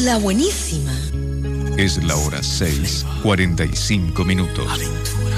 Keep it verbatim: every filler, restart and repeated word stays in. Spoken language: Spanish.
La buenísima. Es la hora seis, cuarenta y cinco minutos.